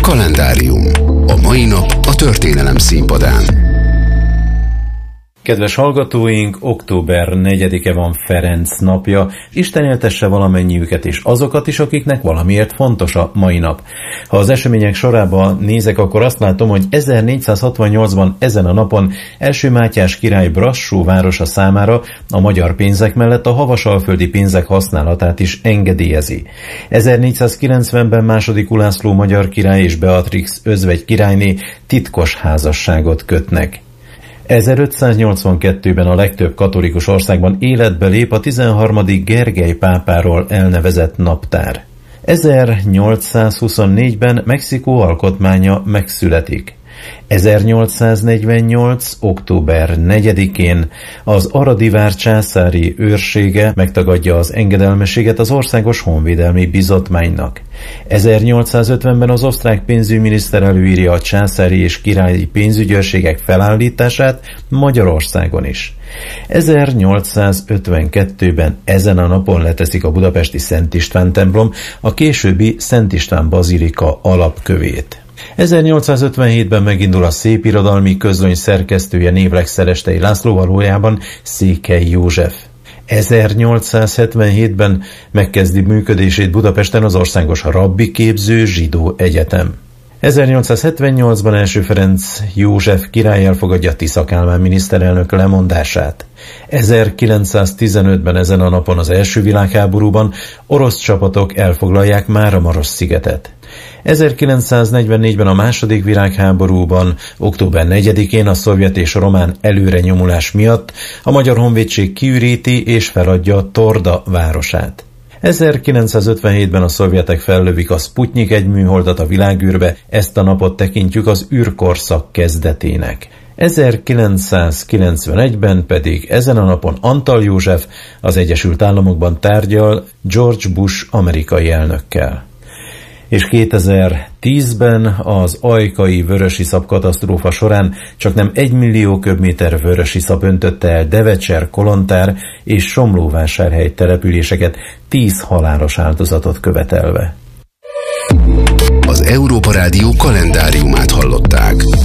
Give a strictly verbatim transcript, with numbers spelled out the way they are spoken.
Kalendárium. A mai nap a történelem színpadán. Kedves hallgatóink, október negyedike van Ferenc napja. Isten éltesse valamennyiüket és azokat is, akiknek valamiért fontos a mai nap. Ha az események sorába nézek, akkor azt látom, hogy ezernégyszázhatvannyolcban ezen a napon első Mátyás király Brassó városa számára a magyar pénzek mellett a havasalföldi pénzek használatát is engedélyezi. ezernégyszázkilencvenben második Ulászló magyar király és Beatrix özvegy királyné titkos házasságot kötnek. ezerötszáznyolcvankettőben a legtöbb katolikus országban életbe lép a tizenharmadik Gergely pápáról elnevezett naptár. ezernyolcszázhuszonnégyben Mexikó alkotmánya megszületik. ezernyolcszáznegyvennyolc. október negyedikén az Aradi vár császári őrsége megtagadja az engedelmességet az Országos Honvédelmi Bizottmánynak. ezernyolcszázötvenben az osztrák pénzügyminiszter előírja a császári és királyi pénzügyőrségek felállítását Magyarországon is. ezernyolcszázötvenkettőben ezen a napon leteszik a budapesti Szent István templom a későbbi Szent István bazilika alapkövét. ezernyolcszázötvenhétben megindul a szépirodalmi közlöny szerkesztője Névleg-Szerestei László, valójában Székely József. ezernyolcszázhetvenhétben megkezdi működését Budapesten az Országos Rabbi Képző Zsidó Egyetem. ezernyolcszázhetvennyolcban első Ferenc József király elfogadja Tisza Kálmán miniszterelnök lemondását. ezerkilencszáztizenötben ezen a napon az első világháborúban orosz csapatok elfoglalják Máramarosz-szigetet. ezerkilencszáznegyvennégyben a második világháborúban, október negyedikén a szovjet és román előrenyomulás miatt a Magyar Honvédség kiüríti és feladja Torda városát. ezerkilencszázötvenhétben a szovjetek fellövik a Sputnik egy műholdat a világűrbe, ezt a napot tekintjük az űrkorszak kezdetének. ezerkilencszázkilencvenegyben pedig ezen a napon Antal József az Egyesült Államokban tárgyal George Bush amerikai elnökkel. És kétezer-tízben az ajkai vörösiszap katasztrófa során csaknem egy millió köbméter vörösiszap öntötte el Devecser, Kolontár és Somlóvásárhely településeket tíz halálos áldozatot követelve. Az Európa Rádió kalendáriumát hallották.